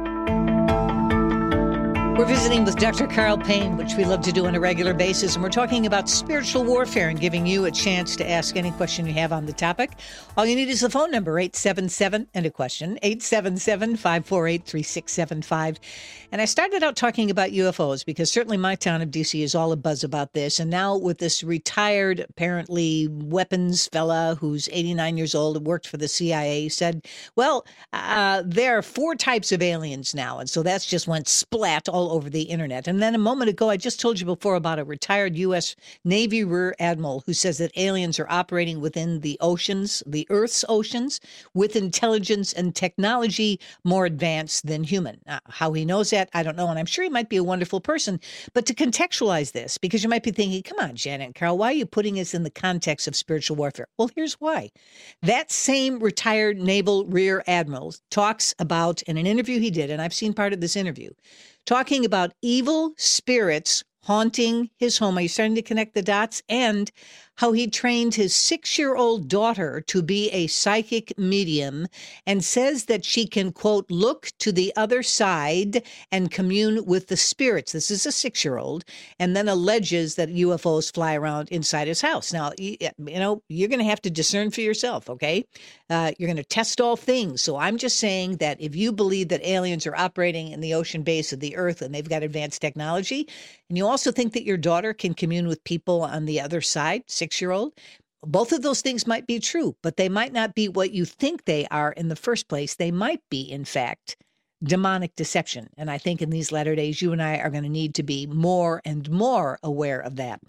We're visiting with Dr. Carl Payne, which we love to do on a regular basis, and we're talking about spiritual warfare and giving you a chance to ask any question you have on the topic. All you need is the phone number, 877 and a question, 877-548-3675. And I started out talking about UFOs because certainly my town of D.C. is all abuzz about this. And now with this retired, apparently, weapons fella who's 89 years old, worked for the CIA, said, well, there are 4 types of aliens now. And so that's just went splat all over the internet. And then a moment ago, I just told you before about a retired U.S. Navy Rear Admiral who says that aliens are operating within the oceans, the Earth's oceans, with intelligence and technology more advanced than human. How he knows that, I don't know. And I'm sure he might be a wonderful person. But to contextualize this, because you might be thinking, come on, Janet and Carl, why are you putting us in the context of spiritual warfare? Well, here's why. That same retired Naval Rear Admiral talks about, in an interview he did, and I've seen part of this interview, talking about evil spirits haunting his home. Are you starting to connect the dots? And how he trained his 6-year-old daughter to be a psychic medium and says that she can, quote, look to the other side and commune with the spirits. This is a 6-year-old, and then alleges that UFOs fly around inside his house. Now, you're going to have to discern for yourself, okay? You're going to test all things. So I'm just saying that if you believe that aliens are operating in the ocean base of the Earth and they've got advanced technology, and you also think that your daughter can commune with people on the other side, 6-year-old, both of those things might be true, but they might not be what you think they are in the first place. They might be, in fact, demonic deception. And I think in these latter days, you and I are going to need to be more and more aware of that.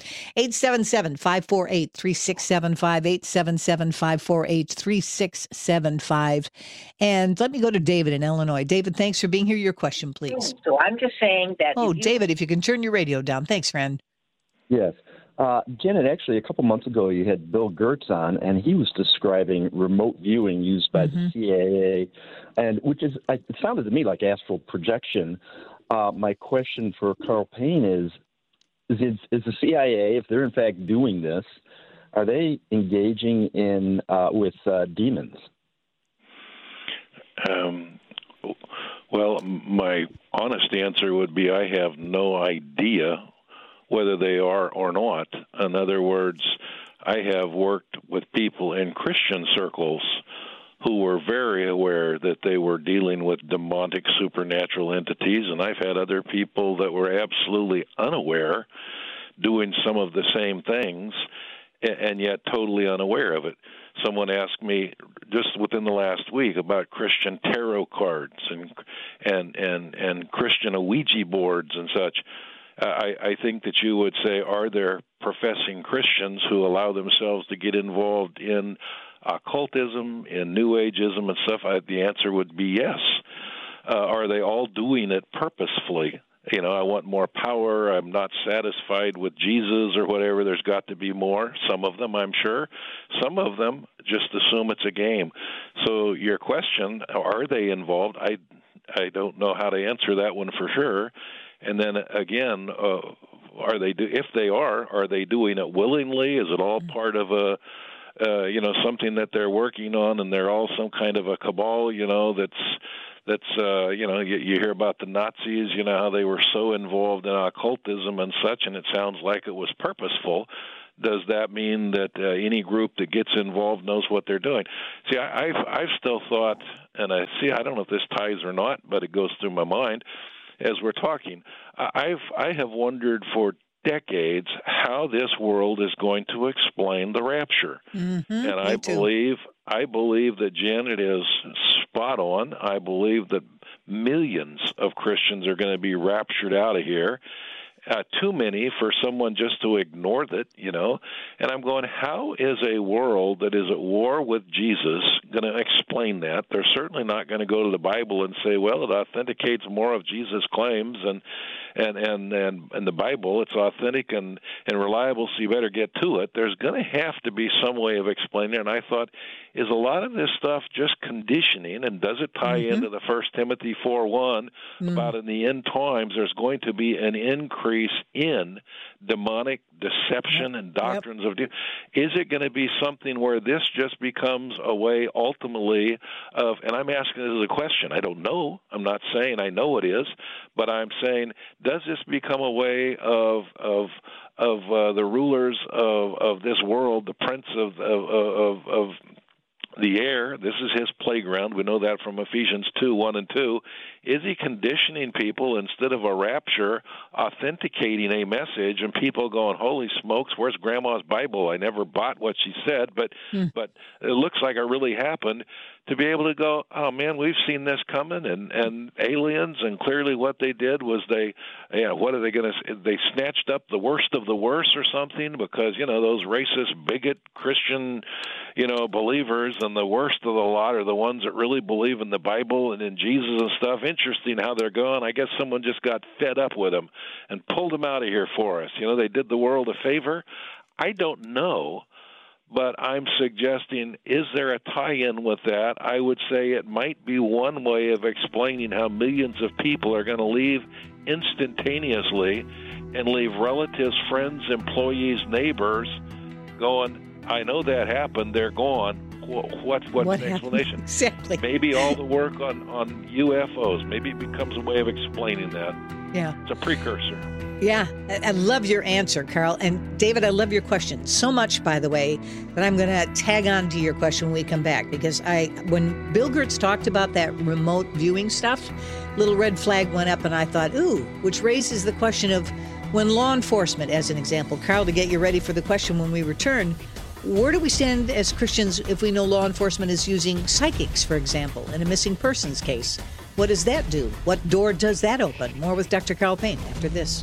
877-548-3675, 877-548-3675. And let me go to David in Illinois. David, thanks for being here. Your question, please. So I'm just saying that... David, if you can turn your radio down. Thanks, friend. Yes. Janet, actually, a couple months ago, you had Bill Gertz on, and he was describing remote viewing used by the CIA, and it sounded to me like astral projection. My question for Carl Payne is the CIA, if they're in fact doing this, are they engaging in with demons? Well, my honest answer would be I have no idea whether they are or not. In other words, I have worked with people in Christian circles who were very aware that they were dealing with demonic supernatural entities, and I've had other people that were absolutely unaware doing some of the same things and yet totally unaware of it. Someone asked me just within the last week about Christian tarot cards and Christian Ouija boards and such. I think that you would say, are there professing Christians who allow themselves to get involved in occultism, in New Ageism and stuff, the answer would be yes. Are they all doing it purposefully? I want more power. I'm not satisfied with Jesus or whatever. There's got to be more. Some of them, I'm sure. Some of them just assume it's a game. So your question, are they involved? I don't know how to answer that one for sure. And then again, are they? If they are they doing it willingly? Is it all part of a something that they're working on, and they're all some kind of a cabal? That's you hear about the Nazis, how they were so involved in occultism and such, and it sounds like it was purposeful. Does that mean that any group that gets involved knows what they're doing? See, I've still thought, and I don't know if this ties or not, but it goes through my mind as we're talking. I have wondered for decades how this world is going to explain the rapture. Mm-hmm, and I believe that Janet is spot on. I believe that millions of Christians are going to be raptured out of here. Too many for someone just to ignore that, And I'm going, how is a world that is at war with Jesus going to explain that? They're certainly not going to go to the Bible and say, well, it authenticates more of Jesus' claims and the Bible. It's authentic and reliable, so you better get to it. There's going to have to be some way of explaining it. And I thought, is a lot of this stuff just conditioning, and does it tie into the 1 Timothy 4:1 about in the end times there's going to be an increase in demonic deception and doctrines of demons? Is it going to be something where this just becomes a way ultimately of, and I'm asking this as a question, I don't know, I'm not saying I know it is, but I'm saying, does this become a way of the rulers of this world, the prince of the air, this is his playground. We know that from Ephesians 2:1 and 2. Is he conditioning people instead of a rapture, authenticating a message, and people going, holy smokes, where's Grandma's Bible? I never bought what she said, but it looks like it really happened. To be able to go, oh man, we've seen this coming, and aliens, and clearly what they did was they snatched up the worst of the worst or something, because those racist, bigot Christian, believers, and the worst of the lot are the ones that really believe in the Bible and in Jesus and stuff. Interesting how they're going. I guess someone just got fed up with them and pulled them out of here for us. They did the world a favor. I don't know. But I'm suggesting, is there a tie-in with that? I would say it might be one way of explaining how millions of people are going to leave instantaneously and leave relatives, friends, employees, neighbors going, I know that happened, they're gone. What's the explanation? Exactly. Maybe all the work on UFOs. Maybe it becomes a way of explaining that. Yeah. It's a precursor. Yeah, I love your answer, Carl. And David, I love your question so much, by the way, that I'm going to tag on to your question when we come back. Because when Bill Gertz talked about that remote viewing stuff, little red flag went up, and I thought, ooh, which raises the question of when law enforcement, as an example. Carl, to get you ready for the question when we return, where do we stand as Christians if we know law enforcement is using psychics, for example, in a missing persons case? What does that do? What door does that open? More with Dr. Carl Payne after this.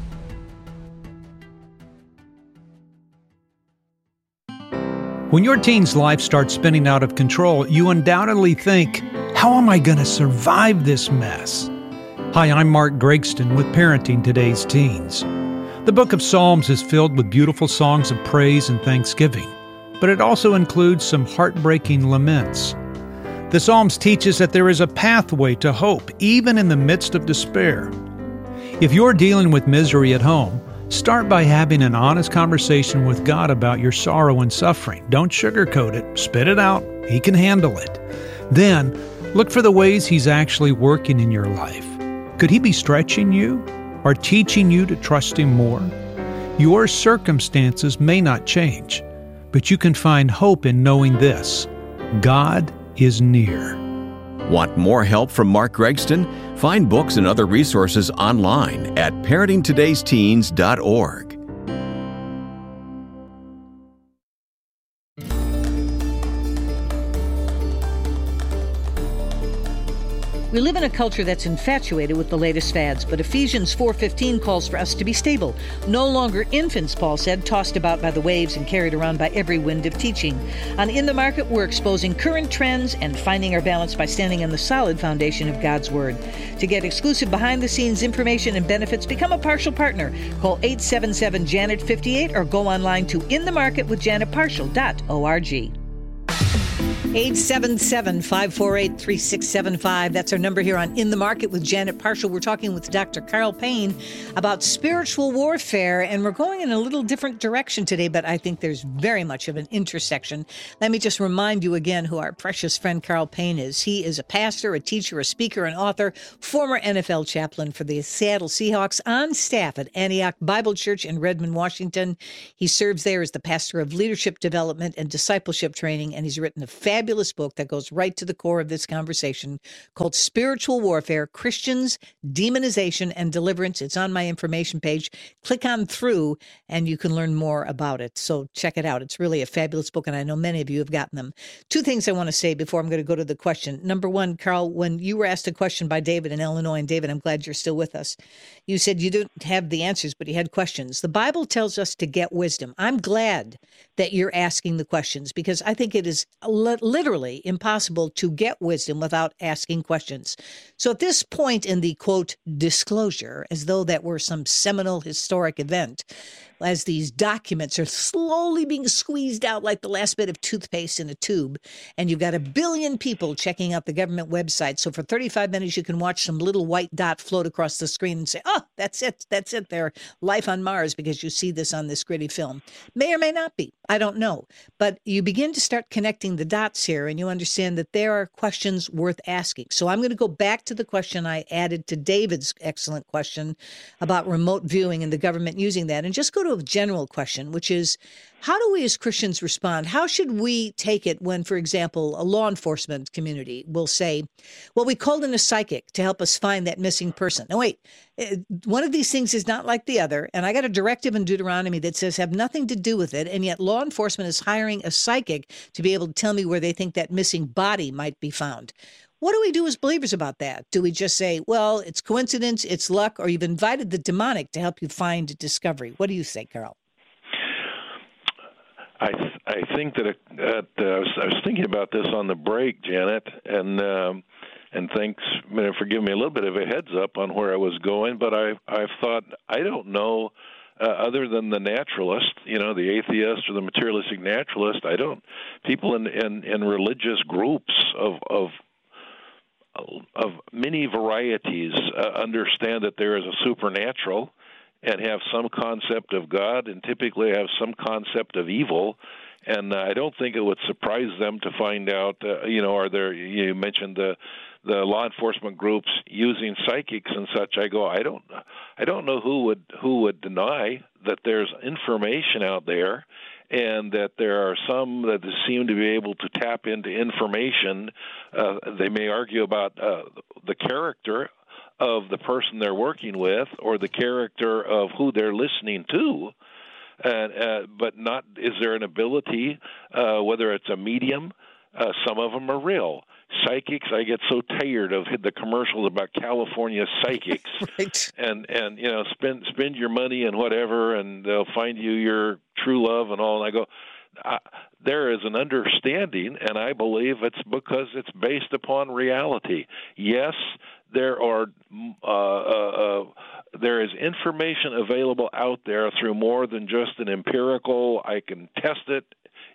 When your teen's life starts spinning out of control, you undoubtedly think, how am I going to survive this mess? Hi, I'm Mark Gregston with Parenting Today's Teens. The book of Psalms is filled with beautiful songs of praise and thanksgiving, but it also includes some heartbreaking laments. The Psalms teach us that there is a pathway to hope, even in the midst of despair. If you're dealing with misery at home, start by having an honest conversation with God about your sorrow and suffering. Don't sugarcoat it. Spit it out. He can handle it. Then, look for the ways He's actually working in your life. Could He be stretching you or teaching you to trust Him more? Your circumstances may not change, but you can find hope in knowing this: God is near. Want more help from Mark Gregston? Find books and other resources online at parentingtodaysteens.org. We live in a culture that's infatuated with the latest fads, but Ephesians 4:15 calls for us to be stable. No longer infants, Paul said, tossed about by the waves and carried around by every wind of teaching. On In the Market, we're exposing current trends and finding our balance by standing on the solid foundation of God's Word. To get exclusive behind-the-scenes information and benefits, become a partial partner. Call 877-JANET-58 or go online to inthemarketwithjanetpartial.org. 877-548-3675. That's our number here on In the Market with Janet Parshall. We're talking with Dr. Carl Payne about spiritual warfare, and we're going in a little different direction today, but I think there's very much of an intersection. Let me just remind you again who our precious friend Carl Payne is. He is a pastor, a teacher, a speaker, an author, former NFL chaplain for the Seattle Seahawks, on staff at Antioch Bible Church in Redmond, Washington. He serves there as the pastor of leadership development and discipleship training, and he's written a fabulous book that goes right to the core of this conversation called Spiritual Warfare, Christians, Demonization, and Deliverance. It's on my information page. Click on through and you can learn more about it. So check it out. It's really a fabulous book, and I know many of you have gotten them. Two things I want to say before I'm going to go to the question. Number one, Carl, when you were asked a question by David in Illinois, and David, I'm glad you're still with us, you said you didn't have the answers, but you had questions. The Bible tells us to get wisdom. I'm glad that you're asking the questions, because I think it is literally impossible to get wisdom without asking questions. So at this point in the, quote, disclosure, as though that were some seminal historic event, as these documents are slowly being squeezed out like the last bit of toothpaste in a tube, and you've got 1 billion people checking out the government website. So for 35 minutes, you can watch some little white dot float across the screen and say, oh, that's it. That's it. They're life on Mars, because you see this on this gritty film. May or may not be. I don't know. But you begin to start connecting the dots here, and you understand that there are questions worth asking. So I'm going to go back to the question I added to David's excellent question about remote viewing and the government using that, and just go to a general question, which is, how do we as Christians respond? How should we take it when, for example, a law enforcement community will say, well, we called in a psychic to help us find that missing person. Now, wait, one of these things is not like the other. And I got a directive in Deuteronomy that says have nothing to do with it. And yet law enforcement is hiring a psychic to be able to tell me where they think that missing body might be found. What do we do as believers about that? Do we just say, well, it's coincidence, it's luck, or you've invited the demonic to help you find discovery? What do you say, Carl? I think that I was thinking about this on the break, Janet, and thanks for giving me a little bit of a heads up on where I was going. But I've thought, I don't know, other than the naturalist, the atheist or the materialistic naturalist. People in religious groups of many varieties understand that there is a supernatural and have some concept of God, and typically have some concept of evil. And I don't think it would surprise them to find out, are there, you mentioned the law enforcement groups using psychics and such. I don't know who would deny that there's information out there, and that there are some that seem to be able to tap into information. They may argue about the character of the person they're working with, or the character of who they're listening to, but not, is there an ability, whether it's a medium, some of them are real. Psychics, I get so tired of the commercials about California psychics, right. and spend your money and whatever, and they'll find you your true love and all. And I go, there is an understanding, and I believe it's because it's based upon reality. Yes, there is information available out there through more than just an empirical, I can test it.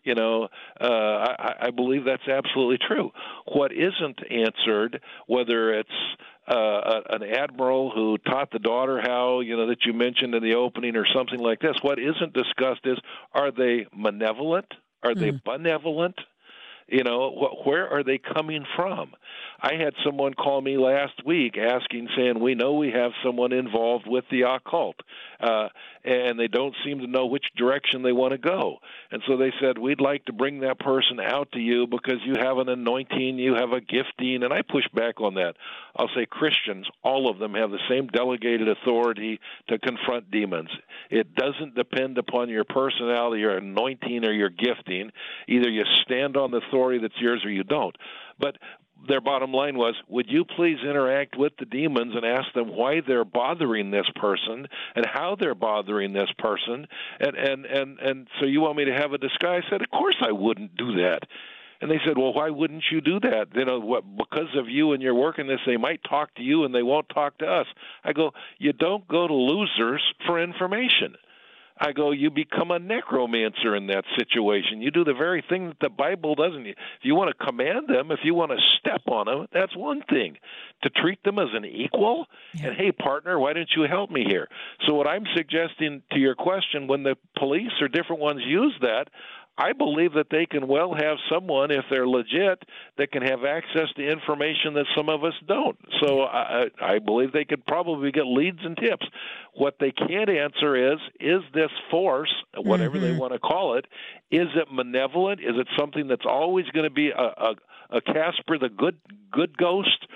I believe that's absolutely true. What isn't answered, whether it's an admiral who taught the daughter how, that you mentioned in the opening or something like this, what isn't discussed is, are they malevolent? Are they benevolent? Where are they coming from? I had someone call me last week saying, we know we have someone involved with the occult, and they don't seem to know which direction they want to go. And so they said, we'd like to bring that person out to you because you have an anointing, you have a gifting. And I push back on that. I'll say Christians, all of them have the same delegated authority to confront demons. It doesn't depend upon your personality, your anointing, or your gifting. Either you stand on the authority that's yours or you don't. But their bottom line was, would you please interact with the demons and ask them why they're bothering this person and how they're bothering this person? And so you want me to have a disguise? I said, of course I wouldn't do that. And they said, well, why wouldn't you do that? Because of you and your work in this, they might talk to you and they won't talk to us. I go, you don't go to losers for information. I go, you become a necromancer in that situation. You do the very thing that the Bible doesn't. If you want to command them, if you want to step on them, that's one thing. To treat them as an equal, and hey, partner, why don't you help me here? So what I'm suggesting to your question, when the police or different ones use that, I believe that they can well have someone, if they're legit, that can have access to information that some of us don't. So I believe they could probably get leads and tips. What they can't answer is this force, whatever they want to call it, is it malevolent? Is it something that's always going to be a Casper the good ghost,